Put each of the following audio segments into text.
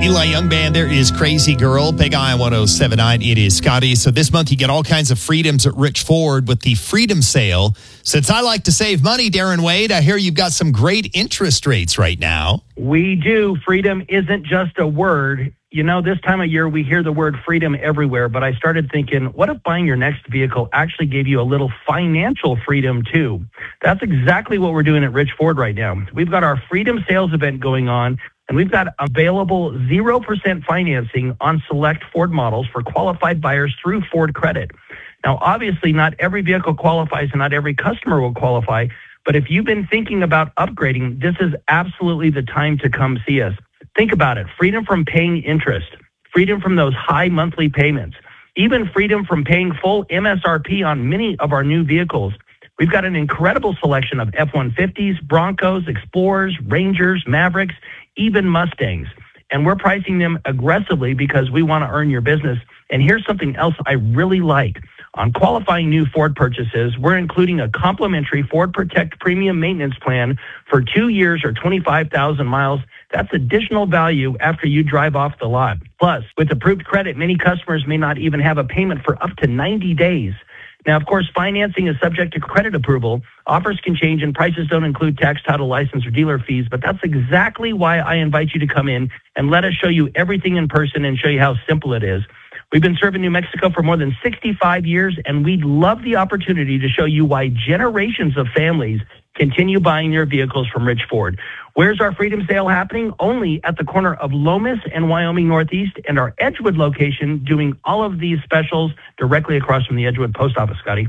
Eli Young Band, there is Crazy Girl. Big Eye 1079, it is Scotty. So this month you get all kinds of freedoms at Rich Ford with the Freedom Sale. Since I like to save money, Darren Wade, I hear you've got some great interest rates right now. We do. Freedom isn't just a word. You know, this time of year we hear the word freedom everywhere, but I started thinking, what if buying your next vehicle actually gave you a little financial freedom too? That's exactly what we're doing at Rich Ford right now. We've got our Freedom Sales event going on, and we've got available 0% financing on select Ford models for qualified buyers through Ford Credit. Now, obviously, not every vehicle qualifies and not every customer will qualify, but if you've been thinking about upgrading, this is absolutely the time to come see us. Think about it. Freedom from paying interest, freedom from those high monthly payments, even freedom from paying full MSRP on many of our new vehicles. We've got an incredible selection of F-150s, Broncos, Explorers, Rangers, Mavericks, even Mustangs. And we're pricing them aggressively because we want to earn your business. And here's something else I really like. On qualifying new Ford purchases, we're including a complimentary Ford Protect Premium Maintenance Plan for 2 years or 25,000 miles. That's additional value after you drive off the lot. Plus, with approved credit, many customers may not even have a payment for up to 90 days. Now, of course, financing is subject to credit approval. Offers can change and prices don't include tax, title, license, or dealer fees, but that's exactly why I invite you to come in and let us show you everything in person and show you how simple it is. We've been serving New Mexico for more than 65 years, and we'd love the opportunity to show you why generations of families continue buying their vehicles from Rich Ford. Where's our Freedom Sale happening? Only at the corner of Lomas and Wyoming Northeast, and our Edgewood location doing all of these specials directly across from the Edgewood Post Office, Scotty.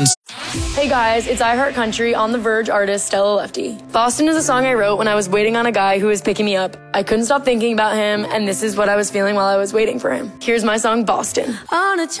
Hey guys, it's I Heart Country on the Verge artist Stella Lefty. Boston is a song I wrote when I was waiting on a guy who was picking me up. I couldn't stop thinking about him, and this is what I was feeling while I was waiting for him. Here's my song, Boston. On a